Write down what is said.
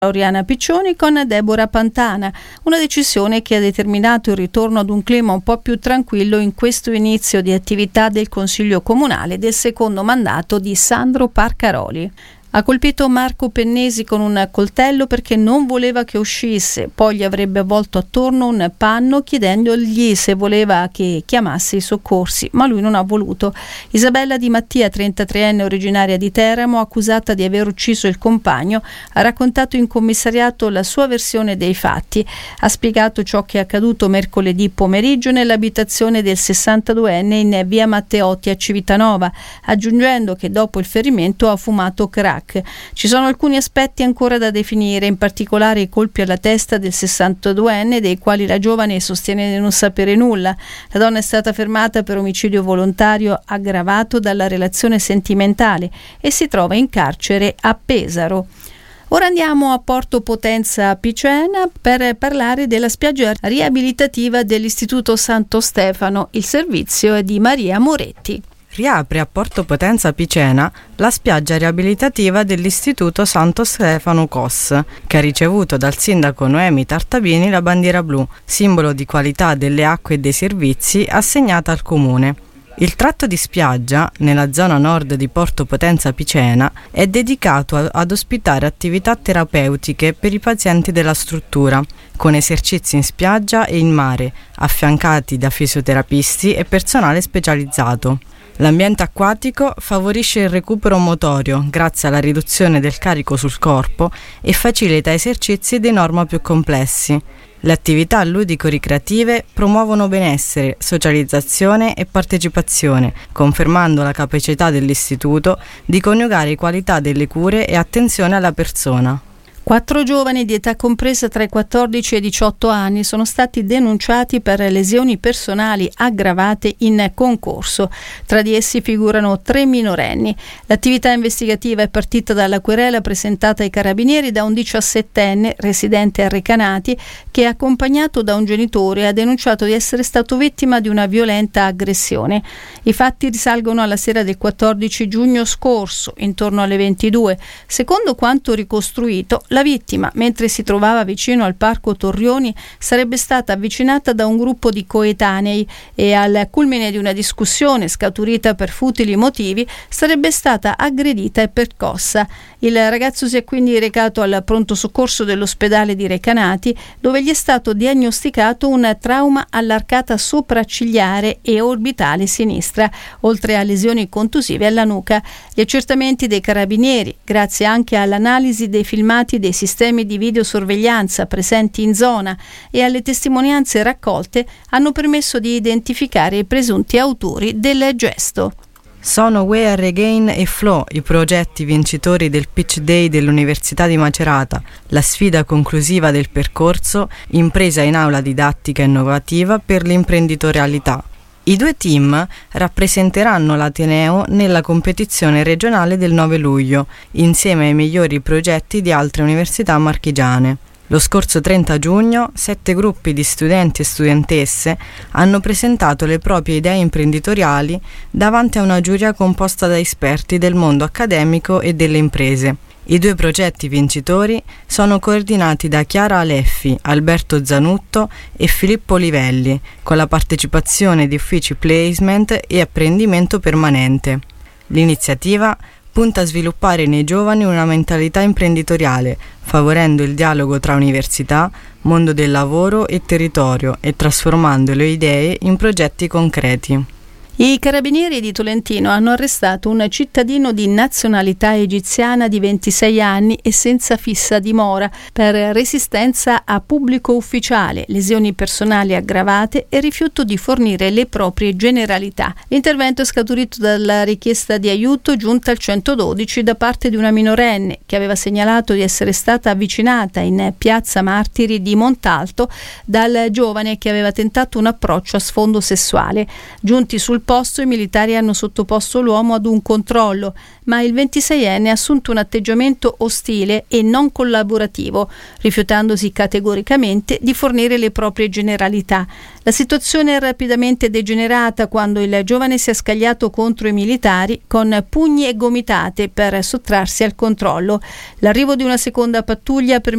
Oriana Piccioni con Deborah Pantana, una decisione che ha determinato il ritorno ad un clima un po' più tranquillo in questo inizio di attività del Consiglio Comunale del secondo mandato di Sandro Parcaroli. Ha colpito Marco Pennesi con un coltello perché non voleva che uscisse, poi gli avrebbe avvolto attorno un panno chiedendogli se voleva che chiamasse i soccorsi, ma lui non ha voluto. Isabella Di Mattia, 33enne originaria di Teramo, accusata di aver ucciso il compagno, ha raccontato in commissariato la sua versione dei fatti. Ha spiegato ciò che è accaduto mercoledì pomeriggio nell'abitazione del 62enne in via Matteotti a Civitanova, aggiungendo che dopo il ferimento ha fumato crack. Ci sono alcuni aspetti ancora da definire, in particolare i colpi alla testa del 62enne, dei quali la giovane sostiene di non sapere nulla. La donna è stata fermata per omicidio volontario aggravato dalla relazione sentimentale e si trova in carcere a Pesaro. Ora andiamo a Porto Potenza Picena per parlare della spiaggia riabilitativa dell'Istituto Santo Stefano. Il servizio è di Maria Moretti. Riapre a Porto Potenza Picena la spiaggia riabilitativa dell'Istituto Santo Stefano COS, che ha ricevuto dal sindaco Noemi Tartabini la bandiera blu, simbolo di qualità delle acque e dei servizi assegnata al comune. Il tratto di spiaggia, nella zona nord di Porto Potenza Picena, è dedicato ad ospitare attività terapeutiche per i pazienti della struttura, con esercizi in spiaggia e in mare, affiancati da fisioterapisti e personale specializzato. L'ambiente acquatico favorisce il recupero motorio grazie alla riduzione del carico sul corpo e facilita esercizi di norma più complessi. Le attività ludico-ricreative promuovono benessere, socializzazione e partecipazione, confermando la capacità dell'istituto di coniugare qualità delle cure e attenzione alla persona. 4 giovani di età compresa tra i 14 e i 18 anni sono stati denunciati per lesioni personali aggravate in concorso. Tra di essi figurano 3 minorenni. L'attività investigativa è partita dalla querela presentata ai carabinieri da un 17enne residente a Recanati che, accompagnato da un genitore, ha denunciato di essere stato vittima di una violenta aggressione. I fatti risalgono alla sera del 14 giugno scorso, intorno alle 22. Secondo quanto ricostruito, la vittima, mentre si trovava vicino al parco Torrioni, sarebbe stata avvicinata da un gruppo di coetanei e, al culmine di una discussione scaturita per futili motivi, sarebbe stata aggredita e percossa. Il ragazzo si è quindi recato al pronto soccorso dell'ospedale di Recanati, dove gli è stato diagnosticato un trauma all'arcata sopraccigliare e orbitale sinistra, oltre a lesioni contusive alla nuca. Gli accertamenti dei carabinieri, grazie anche all'analisi dei filmati dei sistemi di videosorveglianza presenti in zona e alle testimonianze raccolte, hanno permesso di identificare i presunti autori del gesto. Sono Where Again e Flow i progetti vincitori del Pitch Day dell'Università di Macerata, la sfida conclusiva del percorso Impresa in aula didattica innovativa per l'imprenditorialità. I 2 team rappresenteranno l'Ateneo nella competizione regionale del 9 luglio, insieme ai migliori progetti di altre università marchigiane. Lo scorso 30 giugno 7 gruppi di studenti e studentesse hanno presentato le proprie idee imprenditoriali davanti a una giuria composta da esperti del mondo accademico e delle imprese. I 2 progetti vincitori sono coordinati da Chiara Aleffi, Alberto Zanutto e Filippo Livelli, con la partecipazione di uffici placement e apprendimento permanente. L'iniziativa punta a sviluppare nei giovani una mentalità imprenditoriale, favorendo il dialogo tra università, mondo del lavoro e territorio e trasformando le idee in progetti concreti. I carabinieri di Tolentino hanno arrestato un cittadino di nazionalità egiziana di 26 anni e senza fissa dimora per resistenza a pubblico ufficiale, lesioni personali aggravate e rifiuto di fornire le proprie generalità. L'intervento è scaturito dalla richiesta di aiuto giunta al 112 da parte di una minorenne che aveva segnalato di essere stata avvicinata in piazza Martiri di Montalto dal giovane che aveva tentato un approccio a sfondo sessuale. Giunti sul posto i militari hanno sottoposto l'uomo ad un controllo, ma il 26enne ha assunto un atteggiamento ostile e non collaborativo, rifiutandosi categoricamente di fornire le proprie generalità. La situazione è rapidamente degenerata quando il giovane si è scagliato contro i militari con pugni e gomitate per sottrarsi al controllo. L'arrivo di una seconda pattuglia ha permesso